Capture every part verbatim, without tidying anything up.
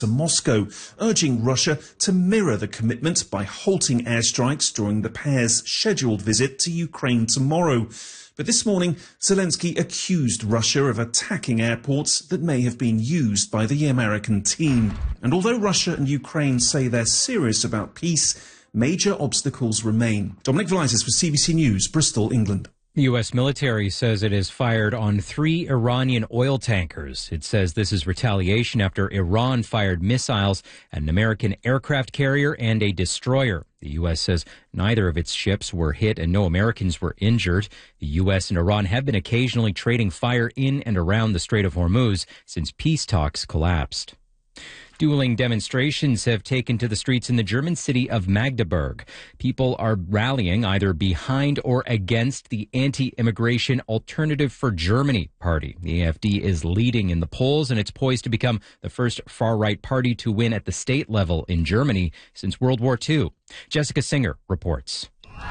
to Moscow, urging Russia to mirror the commitment by halting airstrikes during the pair's scheduled visit to Ukraine tomorrow. But this morning, Zelensky accused Russia of attacking airports that may have been used by the American team. And although Russia and Ukraine say they're serious about peace, major obstacles remain. Dominic Velitis for C B C News, Bristol, England. The U S military says it has fired on three Iranian oil tankers. It says this is retaliation after Iran fired missiles at an American aircraft carrier and a destroyer. The U S says neither of its ships were hit and no Americans were injured. The U S and Iran have been occasionally trading fire in and around the Strait of Hormuz since peace talks collapsed. Dueling demonstrations have taken to the streets in the German city of Magdeburg. People are rallying either behind or against the anti-immigration Alternative for Germany party. The A F D is leading in the polls, and it's poised to become the first far-right party to win at the state level in Germany since World War Two. Jessica Singer reports.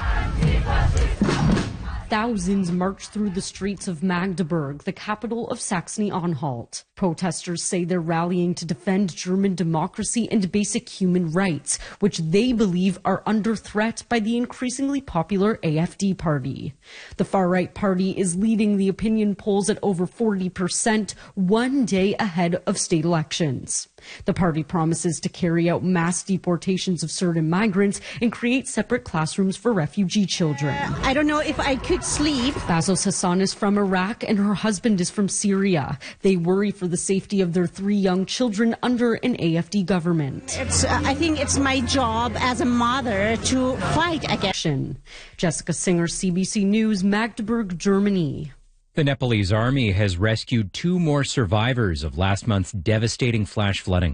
Thousands marched through the streets of Magdeburg, the capital of Saxony-Anhalt. Protesters say they're rallying to defend German democracy and basic human rights, which they believe are under threat by the increasingly popular A F D party. The far-right party is leading the opinion polls at over forty percent, one day ahead of state elections. The party promises to carry out mass deportations of certain migrants and create separate classrooms for refugee children. I don't know if I could sleep. Bazos Hassan is from Iraq and her husband is from Syria. They worry for the safety of their three young children under an A F D government. It's, uh, I think it's my job as a mother to fight against. Jessica Singer, C B C News, Magdeburg, Germany. The Nepalese army has rescued two more survivors of last month's devastating flash flooding.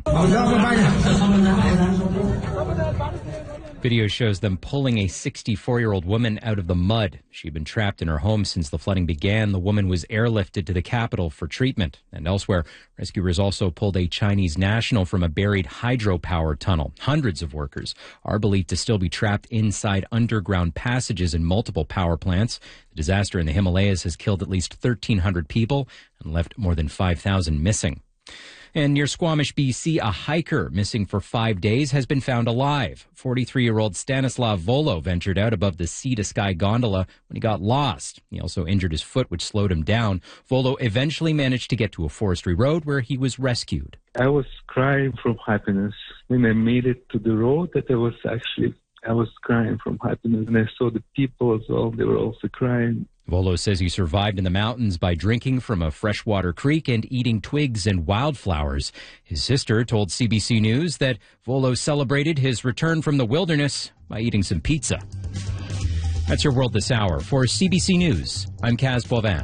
Video shows them pulling a sixty-four-year-old woman out of the mud. She'd been trapped in her home since the flooding began. The woman was airlifted to the capital for treatment. And elsewhere, rescuers also pulled a Chinese national from a buried hydropower tunnel. Hundreds of workers are believed to still be trapped inside underground passages in multiple power plants. The disaster in the Himalayas has killed at least thirteen hundred people and left more than five thousand missing. And near Squamish, B C, a hiker missing for five days has been found alive. forty-three-year-old Stanislav Volo ventured out above the sea-to-sky gondola when he got lost. He also injured his foot, which slowed him down. Volo eventually managed to get to a forestry road where he was rescued. I was crying from happiness. When I made it to the road, that I was actually, I was crying from happiness. And I saw the people as well, they were also crying. Volo says he survived in the mountains by drinking from a freshwater creek and eating twigs and wildflowers. His sister told C B C News that Volo celebrated his return from the wilderness by eating some pizza. That's your world this hour. For C B C News, I'm Kaz Boivin.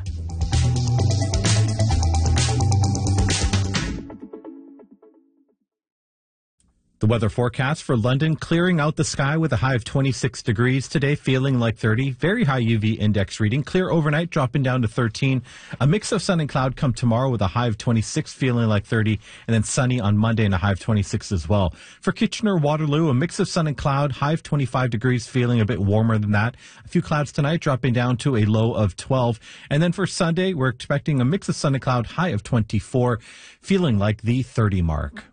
The weather forecast for London, clearing out the sky with a high of twenty-six degrees today, feeling like thirty. Very high U V index reading. Clear overnight, dropping down to thirteen. A mix of sun and cloud come tomorrow with a high of twenty-six, feeling like thirty. And then sunny on Monday and a high of twenty-six as well. For Kitchener, Waterloo, a mix of sun and cloud, high of twenty-five degrees, feeling a bit warmer than that. A few clouds tonight, dropping down to a low of twelve. And then for Sunday, we're expecting a mix of sun and cloud, high of twenty-four, feeling like the thirty mark.